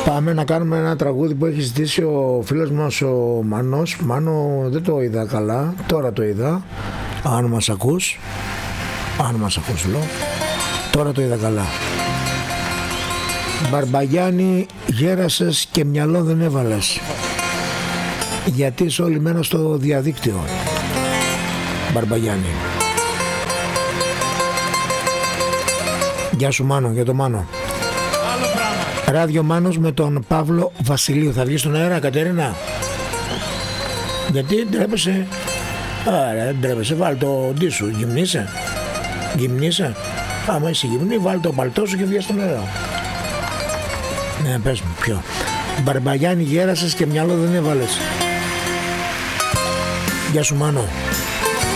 Πάμε να κάνουμε ένα τραγούδι που έχει ζητήσει ο φίλος μας ο Μάνος. Μάνο, δεν το είδα καλά, τώρα το είδα. Αν μας ακούς, λέω. Τώρα το είδα καλά. Μπαρμπαγιάννη, γέρασες και μυαλό δεν έβαλες. Γιατί είσαι όλη μέρα στο διαδίκτυο. Μπαρμπαγιάννη. Γεια σου Μάνο, για το Μάνο. Ράδιο Μάνος με τον Παύλο Βασιλείου. Θα βγει στον αέρα, Κατερίνα? Γιατί ντρέπεσαι? Άρα ντρέπεσαι, βάλ το ντύ σου. Γυμνείσαι. Άμα είσαι γυμνή, βάλ το παλτό σου και βγει στον αέρα. Ναι, πες μου, ποιο? Μπαρμπαγιάννη, γέρασες και μυαλό δεν έβαλες. Γεια σου Μάνο.